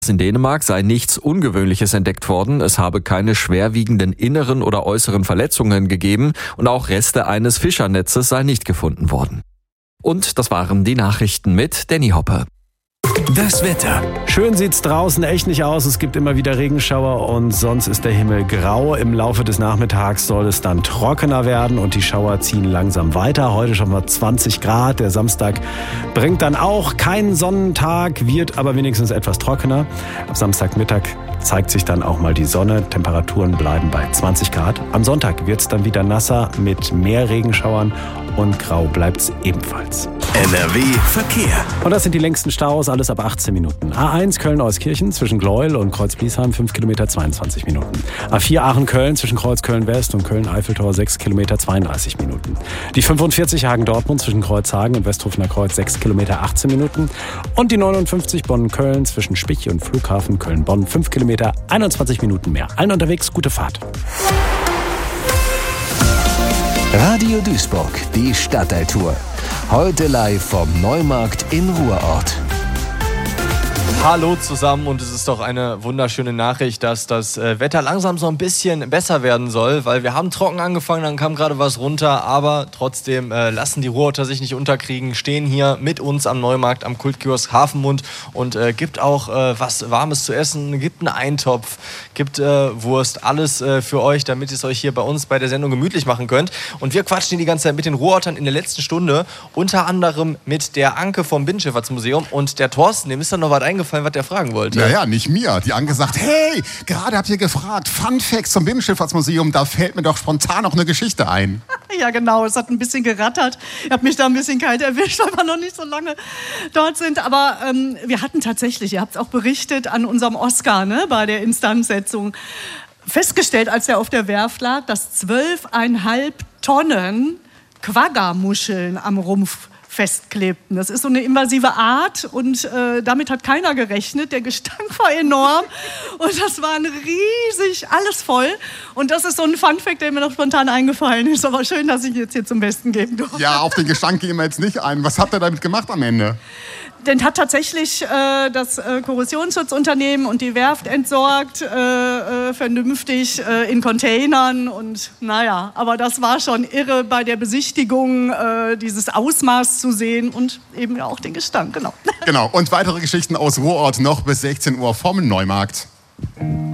In Dänemark sei nichts Ungewöhnliches entdeckt worden. Es habe keine schwerwiegenden inneren oder äußeren Verletzungen gegeben und auch Reste eines Fischernetzes sei nicht gefunden worden. Und das waren die Nachrichten mit Danny Hoppe. Das Wetter. Schön sieht's draußen echt nicht aus. Es gibt immer wieder Regenschauer und sonst ist der Himmel grau. Im Laufe des Nachmittags soll es dann trockener werden und die Schauer ziehen langsam weiter. Heute schon mal 20 Grad. Der Samstag bringt dann auch keinen Sonnentag, wird aber wenigstens etwas trockener. Ab Samstagmittag zeigt sich dann auch mal die Sonne. Temperaturen bleiben bei 20 Grad. Am Sonntag wird's dann wieder nasser mit mehr Regenschauern und grau bleibt's ebenfalls. NRW Verkehr. Und das sind die längsten Staus, alles ab 18 Minuten. A1 Köln-Euskirchen zwischen Gleuel und Kreuz-Bliesheim 5 Kilometer 22 Minuten. A4 Aachen-Köln zwischen Kreuz-Köln-West und Köln-Eiffeltor 6 Kilometer 32 Minuten. Die 45 Hagen-Dortmund zwischen Kreuzhagen und Westhofener Kreuz 6 Kilometer 18 Minuten. Und die 59 Bonn-Köln zwischen Spich und Flughafen Köln-Bonn 5 Kilometer 21 Minuten mehr. Allen unterwegs, gute Fahrt. Radio Duisburg, die Stadtteiltour. Heute live vom Neumarkt in Ruhrort. Hallo zusammen, und es ist doch eine wunderschöne Nachricht, dass das Wetter langsam so ein bisschen besser werden soll, weil wir haben trocken angefangen, dann kam gerade was runter, aber trotzdem lassen die Ruhrorter sich nicht unterkriegen, stehen hier mit uns am Neumarkt, am Kultkiosk Hafenmund und gibt auch was Warmes zu essen, gibt einen Eintopf, gibt Wurst, alles für euch, damit ihr es euch hier bei uns bei der Sendung gemütlich machen könnt. Und wir quatschen hier die ganze Zeit mit den Ruhrortern in der letzten Stunde, unter anderem mit der Anke vom Binnenschifffahrtsmuseum, und der Thorsten, dem ist dann noch was eingefallen, was der fragen wollte. Naja, nicht mir. Die Anke sagt, hey, gerade habt ihr gefragt, Fun Facts zum Binnenschifffahrtsmuseum, da fällt mir doch spontan noch eine Geschichte ein. Ja, genau, es hat ein bisschen gerattert. Ich habe mich da ein bisschen kalt erwischt, weil wir noch nicht so lange dort sind. Aber wir hatten tatsächlich, ihr habt es auch berichtet, an unserem Oscar, ne, bei der Instandsetzung festgestellt, als er auf der Werft lag, dass 12,5 Tonnen Quagga-Muscheln am Rumpf festklebten. Das ist so eine invasive Art und damit hat keiner gerechnet. Der Gestank war enorm und das war riesig, alles voll. Und das ist so ein Funfact, der mir noch spontan eingefallen ist. Aber schön, dass ich jetzt hier zum Besten geben durfte. Ja, auf den Gestank gehen wir jetzt nicht ein. Was habt ihr damit gemacht am Ende? Den hat tatsächlich das Korrosionsschutzunternehmen und die Werft entsorgt, vernünftig in Containern. Und naja, aber das war schon irre bei der Besichtigung, dieses Ausmaß zu sehen und eben auch den Gestank, genau. Genau, und weitere Geschichten aus Ruhrort noch bis 16 Uhr vom Neumarkt.